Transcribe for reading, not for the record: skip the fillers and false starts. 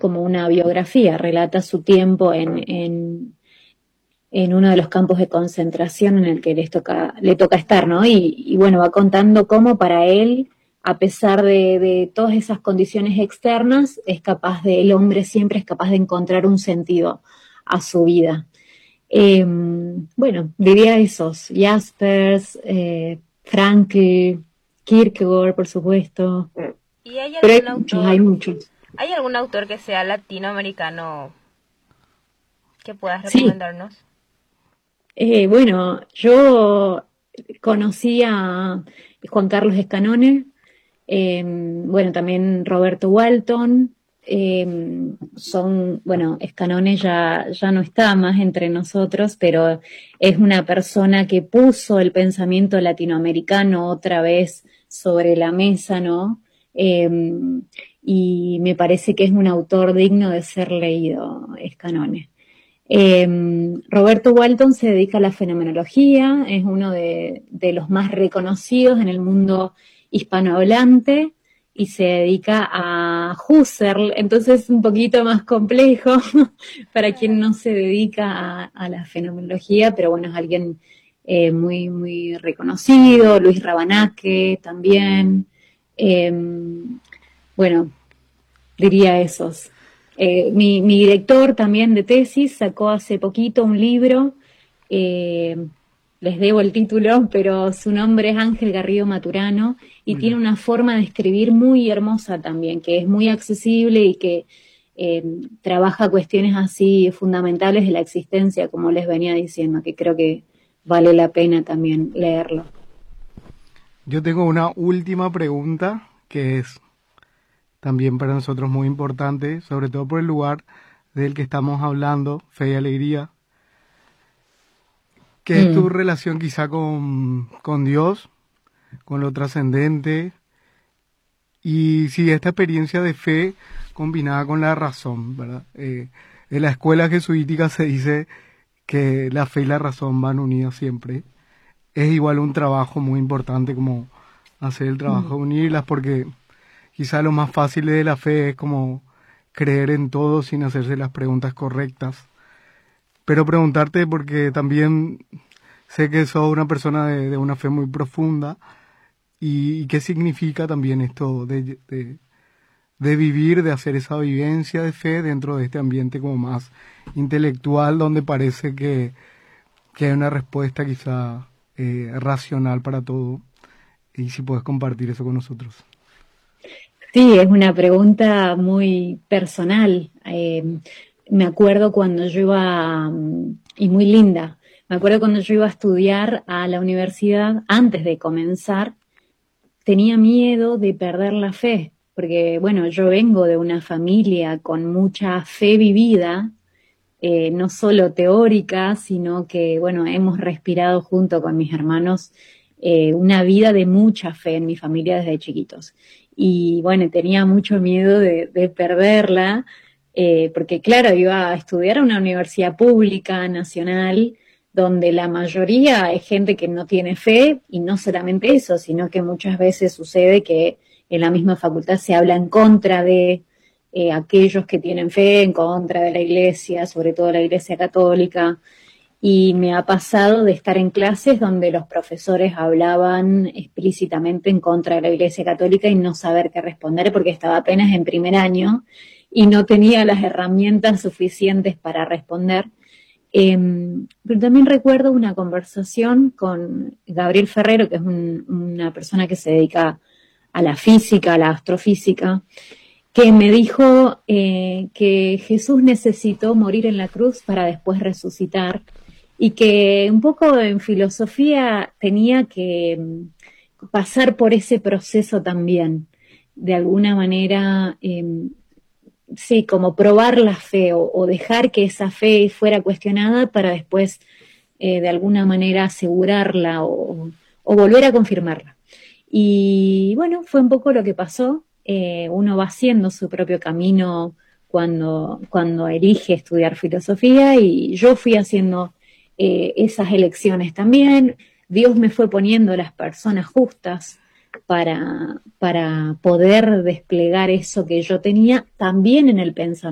como una biografía, relata su tiempo en uno de los campos de concentración en el que le toca estar, ¿no? Y bueno, va contando cómo para él, a pesar de todas esas condiciones externas, el hombre siempre es capaz de encontrar un sentido a su vida. Bueno, diría esos, Jaspers, Frankl, Kierkegaard, por supuesto, ¿Y hay pero algún hay autor, muchos. hay algún autor que sea latinoamericano que puedas Sí, recomendarnos? bueno, yo conocí a Juan Carlos Escanone, bueno, también Roberto Walton, bueno, Escanone ya no está más entre nosotros, pero es una persona que puso el pensamiento latinoamericano otra vez sobre la mesa, ¿no? Y me parece que es un autor digno de ser leído, Escanone. Roberto Walton se dedica a la fenomenología, es uno de los más reconocidos en el mundo hispanohablante y se dedica a Husserl, entonces es un poquito más complejo para quien no se dedica a la fenomenología, pero bueno, es alguien muy, muy reconocido, Luis Rabanaque también, eh, bueno, diría esos. Mi director también de tesis sacó hace poquito un libro, eh, les debo el título, pero su nombre es Ángel Garrido Maturano y tiene Mira, una forma de escribir muy hermosa también, que es muy accesible y que eh, trabaja cuestiones así fundamentales de la existencia, como les venía diciendo, que creo que vale la pena también leerlo. yo tengo una última pregunta que es también para nosotros muy importante, sobre todo por el lugar del que estamos hablando, fe y alegría. ¿Qué es tu Mm. relación quizá con Dios, con lo trascendente? Y si esta experiencia de fe combinada con la razón, ¿verdad? En la escuela jesuítica se dice que la fe y la razón van unidas siempre. Es igual un trabajo muy importante como hacer el trabajo Mm. de unirlas, porque quizá lo más fácil de la fe es como creer en todo sin hacerse las preguntas correctas. Pero preguntarte, porque también sé que sos una persona de una fe muy profunda, y qué significa también esto de vivir, de hacer esa vivencia de fe dentro de este ambiente como más intelectual, donde parece que hay una respuesta quizá racional para todo. Y si puedes compartir eso con nosotros. Sí, es una pregunta muy personal. Me acuerdo cuando yo iba, y muy linda, me acuerdo cuando yo iba a estudiar a la universidad, antes de comenzar, tenía miedo de perder la fe, porque bueno, yo vengo de una familia con mucha fe vivida, no solo teórica, sino que, bueno, hemos respirado junto con mis hermanos una vida de mucha fe en mi familia desde chiquitos. Y bueno, tenía mucho miedo de perderla, porque claro, iba a estudiar a una universidad pública, nacional, donde la mayoría es gente que no tiene fe, y no solamente eso, sino que muchas veces sucede que en la misma facultad se habla en contra de aquellos que tienen fe, en contra de la iglesia, sobre todo la iglesia católica, y me ha pasado de estar en clases donde los profesores hablaban explícitamente en contra de la iglesia católica y no saber qué responder porque estaba apenas en primer año y no tenía las herramientas suficientes para responder. Pero también recuerdo una conversación con Gabriel Ferrero, que es una persona que se dedica a la física, a la astrofísica, que me dijo que Jesús necesitó morir en la cruz para después resucitar y que un poco en filosofía tenía que pasar por ese proceso también, de alguna manera, sí, como probar la fe o dejar que esa fe fuera cuestionada para después, de alguna manera, asegurarla o volver a confirmarla. Y bueno, fue un poco lo que pasó. Uno va haciendo su propio camino cuando elige estudiar filosofía y yo fui haciendo esas elecciones también. Dios me fue poniendo las personas justas para poder desplegar eso que yo tenía también en el pensamiento.